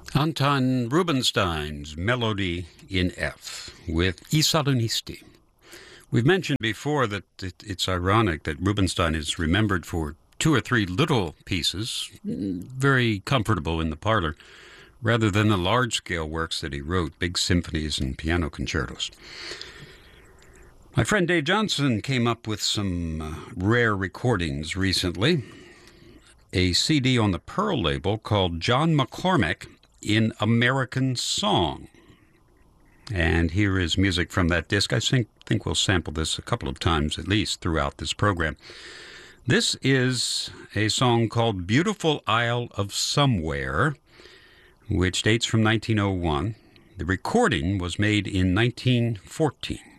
Anton Rubinstein's Melody in F with I Salonisti. We've mentioned before that it's ironic that Rubinstein is remembered for two or three little pieces, very comfortable in the parlor, rather than the large-scale works that he wrote, big symphonies and piano concertos. My friend Dave Johnson came up with some rare recordings recently. A CD on the Pearl label called John McCormack in American Song. And here is music from that disc. I think we'll sample this a couple of times at least throughout this program. This is a song called Beautiful Isle of Somewhere, which dates from 1901. The recording was made in 1914.